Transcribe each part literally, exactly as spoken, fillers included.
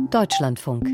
Deutschlandfunk.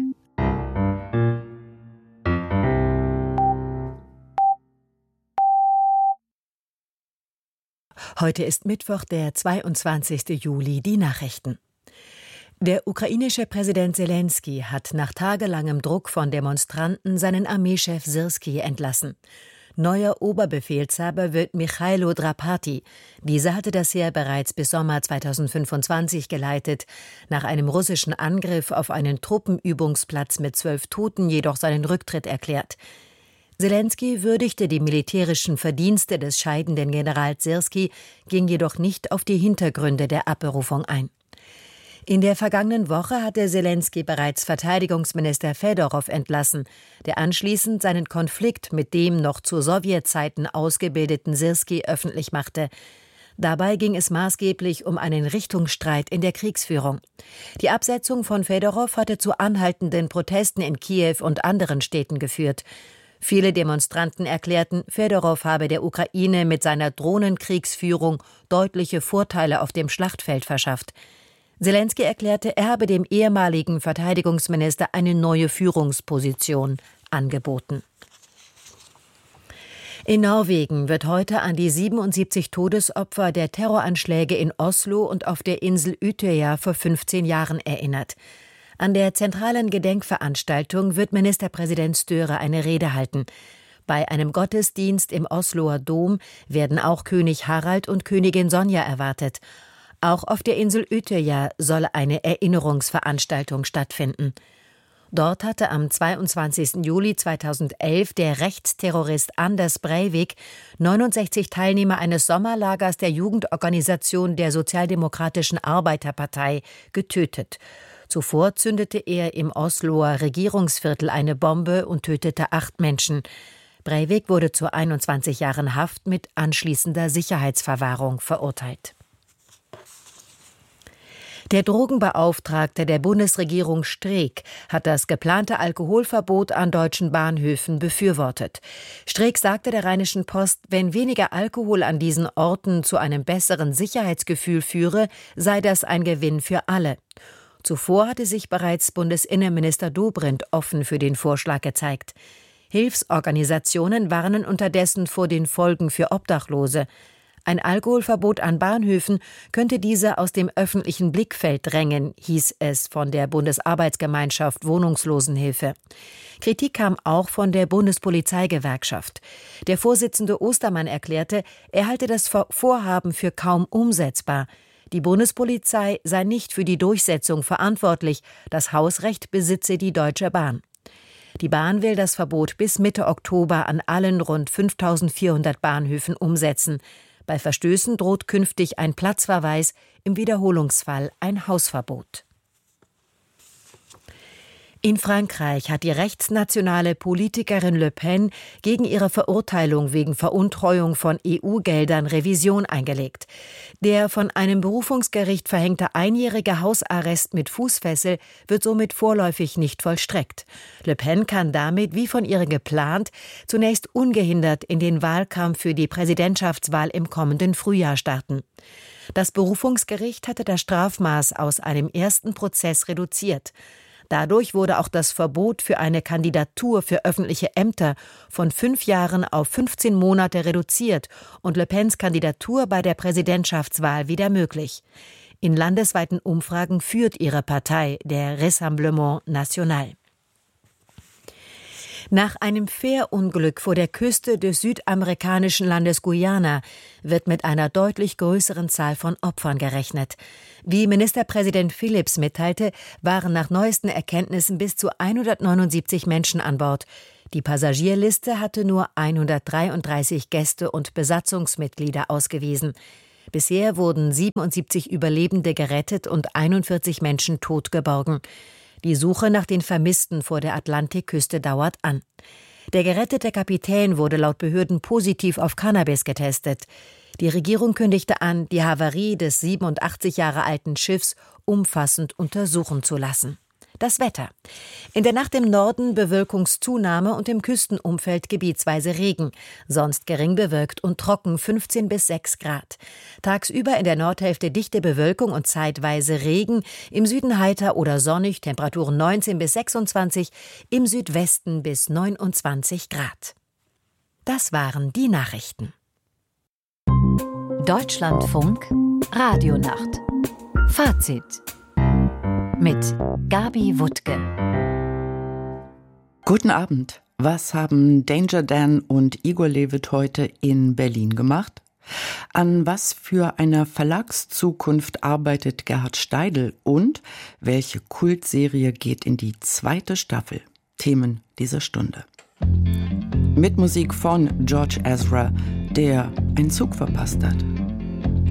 Heute ist Mittwoch, der zweiundzwanzigste Juli, die Nachrichten. Der ukrainische Präsident Selenskyj hat nach tagelangem Druck von Demonstranten seinen Armeechef Syrskij entlassen. Neuer Oberbefehlshaber wird Michailo Drapati. Dieser hatte das Heer bereits bis Sommer zweitausendfünfundzwanzig geleitet, nach einem russischen Angriff auf einen Truppenübungsplatz mit zwölf Toten jedoch seinen Rücktritt erklärt. Selenskyj würdigte die militärischen Verdienste des scheidenden Generals Syrskij, ging jedoch nicht auf die Hintergründe der Abberufung ein. In der vergangenen Woche hatte Selenskyj bereits Verteidigungsminister Fedorow entlassen, der anschließend seinen Konflikt mit dem noch zu Sowjetzeiten ausgebildeten Syrskij öffentlich machte. Dabei ging es maßgeblich um einen Richtungsstreit in der Kriegsführung. Die Absetzung von Fedorow hatte zu anhaltenden Protesten in Kiew und anderen Städten geführt. Viele Demonstranten erklärten, Fedorow habe der Ukraine mit seiner Drohnenkriegsführung deutliche Vorteile auf dem Schlachtfeld verschafft. Selenskyj erklärte, er habe dem ehemaligen Verteidigungsminister eine neue Führungsposition angeboten. In Norwegen wird heute an die siebenundsiebzig Todesopfer der Terroranschläge in Oslo und auf der Insel Utøya vor fünfzehn Jahren erinnert. An der zentralen Gedenkveranstaltung wird Ministerpräsident Støre eine Rede halten. Bei einem Gottesdienst im Osloer Dom werden auch König Harald und Königin Sonja erwartet. Auch auf der Insel Utøya soll eine Erinnerungsveranstaltung stattfinden. Dort hatte am zweiundzwanzigsten Juli zweitausendelf der Rechtsterrorist Anders Breivik neunundsechzig Teilnehmer eines Sommerlagers der Jugendorganisation der Sozialdemokratischen Arbeiterpartei getötet. Zuvor zündete er im Osloer Regierungsviertel eine Bombe und tötete acht Menschen. Breivik wurde zu einundzwanzig Jahren Haft mit anschließender Sicherheitsverwahrung verurteilt. Der Drogenbeauftragte der Bundesregierung Streeck hat das geplante Alkoholverbot an deutschen Bahnhöfen befürwortet. Streeck sagte der Rheinischen Post, wenn weniger Alkohol an diesen Orten zu einem besseren Sicherheitsgefühl führe, sei das ein Gewinn für alle. Zuvor hatte sich bereits Bundesinnenminister Dobrindt offen für den Vorschlag gezeigt. Hilfsorganisationen warnen unterdessen vor den Folgen für Obdachlose. Ein Alkoholverbot an Bahnhöfen könnte diese aus dem öffentlichen Blickfeld drängen, hieß es von der Bundesarbeitsgemeinschaft Wohnungslosenhilfe. Kritik kam auch von der Bundespolizeigewerkschaft. Der Vorsitzende Ostermann erklärte, er halte das Vorhaben für kaum umsetzbar. Die Bundespolizei sei nicht für die Durchsetzung verantwortlich, das Hausrecht besitze die Deutsche Bahn. Die Bahn will das Verbot bis Mitte Oktober an allen rund fünftausendvierhundert Bahnhöfen umsetzen. Bei Verstößen droht künftig ein Platzverweis, im Wiederholungsfall ein Hausverbot. In Frankreich hat die rechtsnationale Politikerin Le Pen gegen ihre Verurteilung wegen Veruntreuung von E U-Geldern Revision eingelegt. Der von einem Berufungsgericht verhängte einjährige Hausarrest mit Fußfessel wird somit vorläufig nicht vollstreckt. Le Pen kann damit, wie von ihr geplant, zunächst ungehindert in den Wahlkampf für die Präsidentschaftswahl im kommenden Frühjahr starten. Das Berufungsgericht hatte das Strafmaß aus einem ersten Prozess reduziert. Dadurch wurde auch das Verbot für eine Kandidatur für öffentliche Ämter von fünf Jahren auf fünfzehn Monate reduziert und Le Pens Kandidatur bei der Präsidentschaftswahl wieder möglich. In landesweiten Umfragen führt ihre Partei, der Rassemblement National. Nach einem Fährunglück vor der Küste des südamerikanischen Landes Guyana wird mit einer deutlich größeren Zahl von Opfern gerechnet. Wie Ministerpräsident Phillips mitteilte, waren nach neuesten Erkenntnissen bis zu hundertneunundsiebzig Menschen an Bord. Die Passagierliste hatte nur hundertdreiunddreißig Gäste und Besatzungsmitglieder ausgewiesen. Bisher wurden siebenundsiebzig Überlebende gerettet und einundvierzig Menschen tot geborgen. Die Suche nach den Vermissten vor der Atlantikküste dauert an. Der gerettete Kapitän wurde laut Behörden positiv auf Cannabis getestet. Die Regierung kündigte an, die Havarie des siebenundachtzig Jahre alten Schiffs umfassend untersuchen zu lassen. Das Wetter. In der Nacht im Norden Bewölkungszunahme und im Küstenumfeld gebietsweise Regen. Sonst gering bewölkt und trocken, fünfzehn bis sechs Grad. Tagsüber in der Nordhälfte dichte Bewölkung und zeitweise Regen. Im Süden heiter oder sonnig, Temperaturen neunzehn bis sechsundzwanzig, im Südwesten bis neunundzwanzig Grad. Das waren die Nachrichten. Deutschlandfunk Radionacht. Fazit mit Gabi Wuttke. Guten Abend. Was haben Danger Dan und Igor Levit heute in Berlin gemacht? An was für einer Verlagszukunft arbeitet Gerhard Steidl? Und welche Kultserie geht in die zweite Staffel? Themen dieser Stunde. Mit Musik von George Ezra, der einen Zug verpasst hat.